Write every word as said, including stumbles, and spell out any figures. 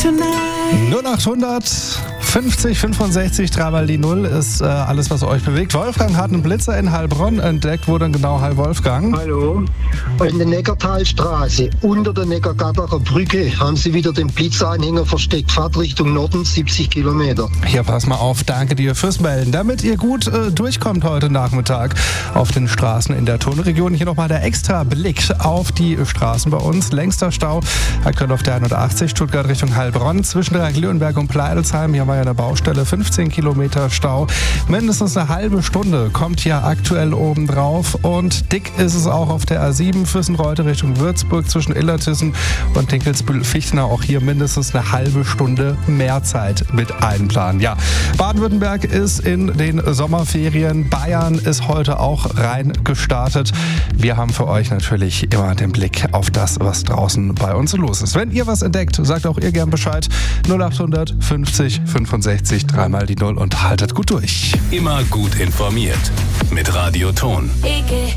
null achthundert fünfzig fünfundsechzig, dreimal die Null ist äh, alles, was euch bewegt. Wolfgang hat einen Blitzer in Heilbronn entdeckt. Wo denn genau? Hi Wolfgang. Hallo. In der Neckartalstraße, unter der Neckargatterer Brücke, haben sie wieder den Blitzanhänger versteckt. Fahrt Richtung Norden, siebzig Kilometer. Hier, pass mal auf. Danke dir fürs Melden. Damit ihr gut äh, durchkommt heute Nachmittag auf den Straßen in der Tonregion. Hier nochmal der extra Blick auf die Straßen bei uns. Längster Stau aktuell auf der hundertachtzig, Stuttgart Richtung Heilbronn. Zwischen Dreieck-Lüneburg und Pleidelsheim. Hier war ja eine Baustelle, fünfzehn Kilometer Stau. Mindestens eine halbe Stunde kommt hier aktuell oben drauf. Und dick ist es auch auf der A sieben, Füssen-Reute Richtung Würzburg zwischen Illertissen und Dinkelsbühl-Fichtenau. Auch hier mindestens eine halbe Stunde mehr Zeit mit einplanen. Ja, Baden-Württemberg ist in den Sommerferien. Bayern ist heute auch rein gestartet. Wir haben für euch natürlich immer den Blick auf das, was draußen bei uns los ist. Wenn ihr was entdeckt, sagt auch ihr gern Bescheid. null achthundert fünfzig fünfundsechzig, dreimal die Null und haltet gut durch. Immer gut informiert mit Radio Ton.